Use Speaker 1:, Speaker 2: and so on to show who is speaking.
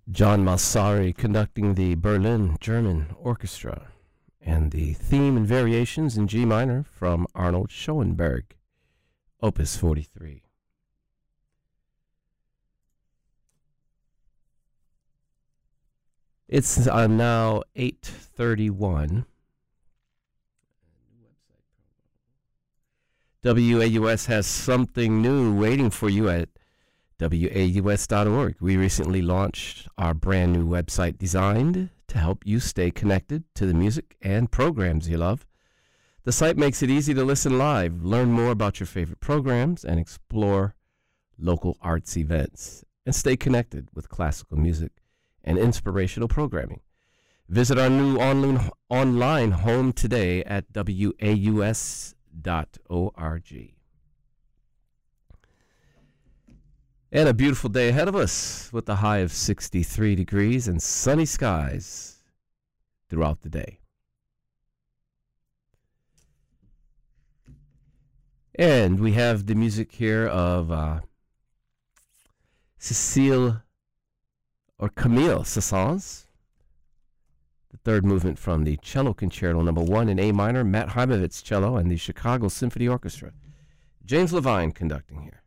Speaker 1: John Massari conducting the Berlin German Orchestra, and the theme and variations in G minor from Arnold Schoenberg, Opus 43. It's now 8:31. WAUS has something new waiting for you at WAUS.org. We recently launched our brand new website designed to help you stay connected to the music and programs you love. The site makes it easy to listen live, learn more about your favorite programs, and explore local arts events, and stay connected with classical music and inspirational programming. Visit our new online home today at WAUS.org. And a beautiful day ahead of us with a high of 63 degrees and sunny skies throughout the day. And we have the music here of Camille Saint-Saëns, the third movement from the Cello Concerto No. 1 in A minor, Matt Heimovitz cello, and the Chicago Symphony Orchestra. James Levine conducting here.